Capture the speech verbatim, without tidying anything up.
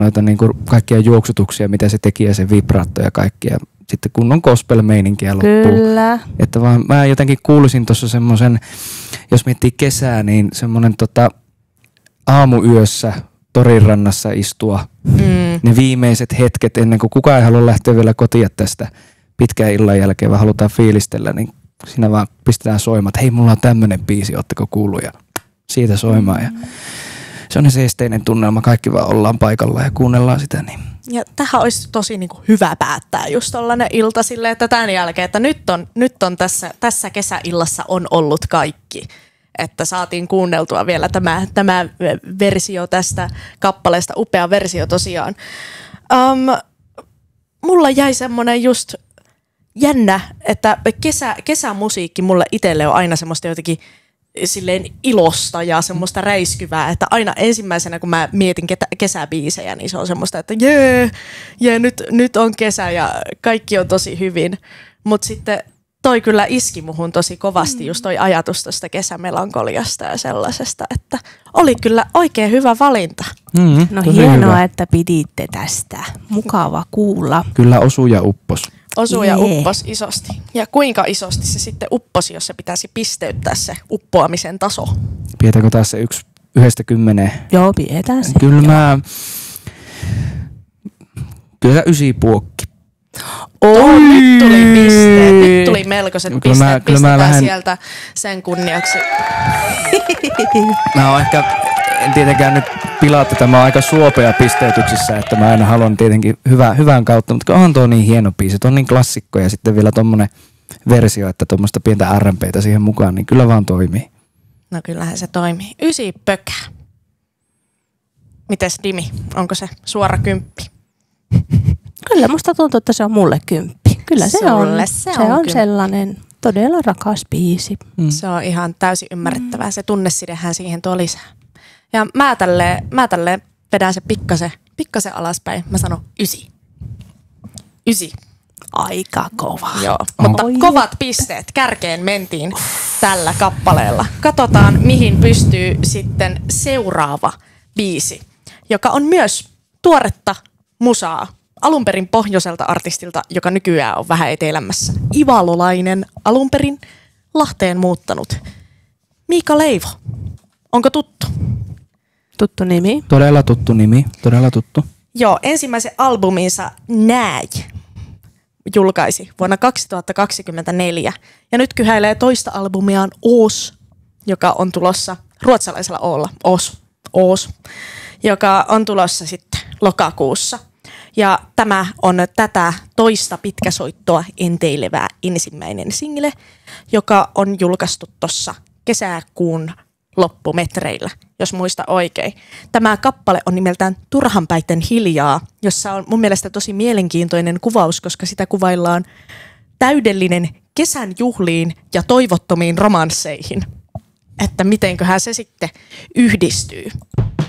noita niin kuin kaikkia juoksutuksia, mitä se teki ja se vibraatto ja kaikki. Ja sitten kunnon gospel-meininkiä loppuu. Kyllä. Että vaan mä jotenkin kuulisin tuossa semmoisen, jos miettii kesää, niin semmoinen tota, aamuyössä torin rannassa istua. Mm. Ne viimeiset hetket ennen kuin kukaan ei halua lähteä vielä kotia tästä pitkään illan jälkeen, vaan halutaan fiilistellä, niin siinä vaan pistetään soimaan, että hei, mulla on tämmönen biisi, ootteko kuullut, ja siitä soimaan. Ja se on se esteinen tunnelma, kaikki vaan ollaan paikalla ja kuunnellaan sitä. Niin. Ja tähän olisi tosi niinku hyvä päättää just tollainen ilta silleen, että tämän jälkeen, että nyt on, nyt on tässä, tässä kesäillassa on ollut kaikki. Että saatiin kuunneltua vielä tämä, tämä versio tästä kappaleesta, upea versio tosiaan. Um, mulla jäi semmoinen just jännä, että kesä, kesämusiikki mulle itselle on aina semmoista jotenkin silleen ilosta ja semmoista räiskyvää, että aina ensimmäisenä kun mä mietin ketä, kesäbiisejä, niin se on semmoista, että jee, jee nyt, nyt on kesä ja kaikki on tosi hyvin, mutta sitten toi kyllä iski muhun tosi kovasti just toi ajatus tuosta kesämelankoliasta ja sellaisesta, että oli kyllä oikein hyvä valinta. Mm, no hienoa, hyvä. Että piditte tästä. Mukava kuulla. Kyllä osuu ja uppos. Osuu ja uppos isosti. Ja kuinka isosti se sitten upposi, jos se pitäisi pisteyttää se uppoamisen taso? Pidetäänkö taas se yksi yhdestä kymmeneen? Joo, pidetään se. Kyllä mä... Kyllä ysi puokki. Oi! Nyt tuli pisteet. Nyt tuli melkoiset kyllä pisteet. Mä, Pistetään lähden... sieltä sen kunniaksi. Mä oon ehkä... En tietenkään nyt pilaa tätä. Mä oon aika suopea pisteytyksissä, että mä aina haluan tietenkin hyvää, hyvän kautta, mutta onhan tuo niin hieno biisi. Tuo on niin klassikko ja sitten vielä tommonen versio, että tuommoista pientä R and B:tä siihen mukaan, niin kyllä vaan toimii. No kyllähän se toimii. Ysi pökä. Mites Dimi? Onko se suora kymppi? Kyllä musta tuntuu, että se on mulle kymppi. Kyllä se Sulle on. Se se on, on sellainen todella rakas biisi. Mm. Se on ihan täysin ymmärrettävää. Mm. Se tunnesidehän siihen tuo lisää. Ja mä tälleen, mä tälleen vedän se pikkasen, pikkasen alaspäin. Mä sanon ysi. Ysi. Aika kova. Joo, mutta Oi. kovat pisteet. Kärkeen mentiin tällä kappaleella. Katsotaan, mihin pystyy sitten seuraava biisi, joka on myös tuoretta musaa. Alun perin pohjoiselta artistilta, joka nykyään on vähän etelämässä. Ivalolainen, alun perin Lahteen muuttanut. Miika Leivo. Onko tuttu? Tuttu nimi. Todella tuttu nimi, todella tuttu. Joo, ensimmäisen albuminsa Nääj julkaisi vuonna kaksituhattakaksikymmentäneljä. Ja nyt kyhäilee toista albumiaan Oos, joka on tulossa ruotsalaisella Oolla. Oos. Oos. Joka on tulossa sitten lokakuussa. Ja tämä on tätä toista pitkäsoittoa enteilevää ensimmäinen single, joka on julkaistu tuossa kesäkuun loppumetreillä, jos muista oikein. Tämä kappale on nimeltään Turhanpäiten hiljaa, jossa on mun mielestä tosi mielenkiintoinen kuvaus, koska sitä kuvaillaan täydellinen kesän juhliin ja toivottomiin romansseihin. Että mitenköhän se sitten yhdistyy.